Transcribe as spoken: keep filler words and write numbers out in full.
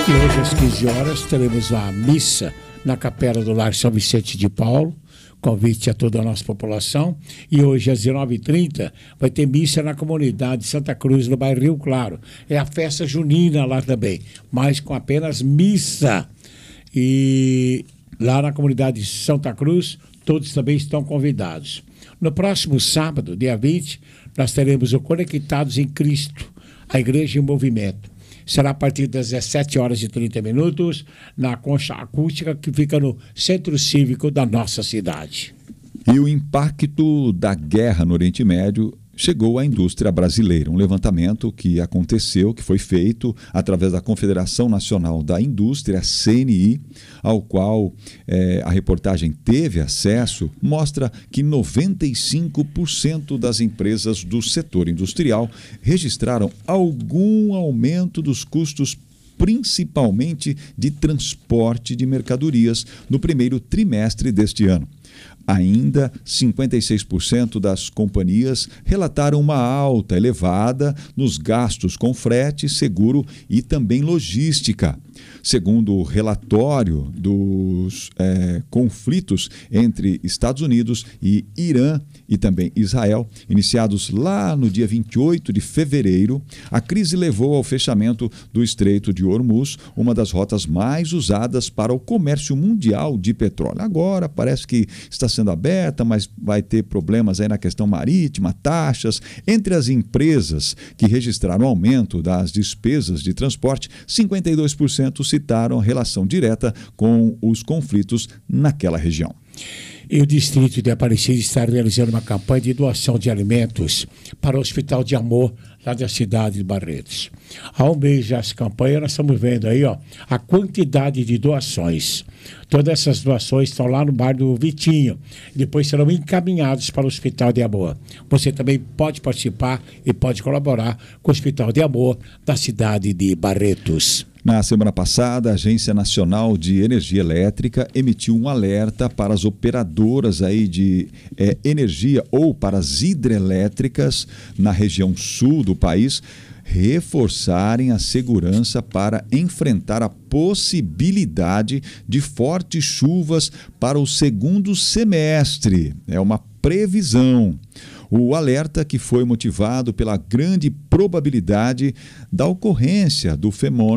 E hoje às quinze horas teremos a missa na Capela do Lar São Vicente de Paulo. Convite a toda a nossa população. E hoje às dezenove e trinta vai ter missa na comunidade Santa Cruz, no bairro Rio Claro. É a festa junina lá também, mas com apenas missa. E lá na comunidade Santa Cruz, todos também estão convidados. No próximo sábado, dia vinte, nós teremos o Conectados em Cristo, a Igreja em Movimento. Será a partir das dezessete horas e trinta minutos, na concha acústica que fica no Centro Cívico da nossa cidade. E o impacto da guerra no Oriente Médio chegou à indústria brasileira. Um levantamento que aconteceu, que foi feito através da Confederação Nacional da Indústria, C N I, ao qual eh, a reportagem teve acesso, mostra que noventa e cinco por cento das empresas do setor industrial registraram algum aumento dos custos, principalmente de transporte de mercadorias, no primeiro trimestre deste ano. Ainda, cinquenta e seis por cento das companhias relataram uma alta elevada nos gastos com frete, seguro e também logística. Segundo o relatório dos é, conflitos entre Estados Unidos e Irã e também Israel, iniciados lá no dia vinte e oito de fevereiro, a crise levou ao fechamento do Estreito de Hormuz, uma das rotas mais usadas para o comércio mundial de petróleo. Agora parece que está sendo aberta, mas vai ter problemas aí na questão marítima, taxas. Entre as empresas que registraram aumento das despesas de transporte, cinquenta e dois por cento citaram relação direta com os conflitos naquela região. E o Distrito de Aparecida está realizando uma campanha de doação de alimentos para o Hospital de Amor, lá da cidade de Barretos. Há um mês já essa campanha, nós estamos vendo aí, ó, a quantidade de doações. Todas essas doações estão lá no bairro do Vitinho. Depois serão encaminhados para o Hospital de Amor. Você também pode participar e pode colaborar com o Hospital de Amor da cidade de Barretos. Na semana passada, a Agência Nacional de Energia Elétrica emitiu um alerta para as operadoras aí de é, energia ou para as hidrelétricas na região sul do país reforçarem a segurança para enfrentar a possibilidade de fortes chuvas para o segundo semestre. É uma previsão. O alerta que foi motivado pela grande probabilidade da ocorrência do fenômeno